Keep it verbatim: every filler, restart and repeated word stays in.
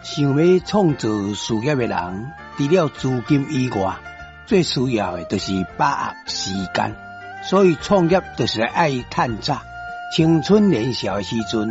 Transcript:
想要创造事业的人，除了资金以外，最需要的就是把握时间。所以创业就是爱趁早，青春年少的时阵。